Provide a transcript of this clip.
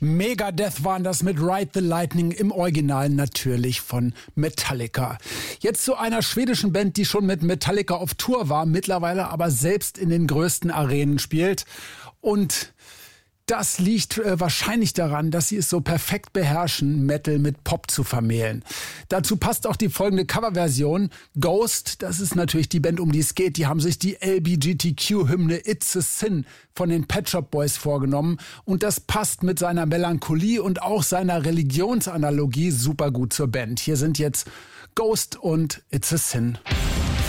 Megadeth waren das mit Ride the Lightning, im Original natürlich von Metallica. Jetzt zu einer schwedischen Band, die schon mit Metallica auf Tour war, mittlerweile aber selbst in den größten Arenen spielt. Und das liegt wahrscheinlich daran, dass sie es so perfekt beherrschen, Metal mit Pop zu vermählen. Dazu passt auch die folgende Coverversion. Ghost, das ist natürlich die Band, um die es geht. Die haben sich die LGBTQ-Hymne It's a Sin von den Pet Shop Boys vorgenommen. Und das passt mit seiner Melancholie und auch seiner Religionsanalogie super gut zur Band. Hier sind jetzt Ghost und It's a Sin.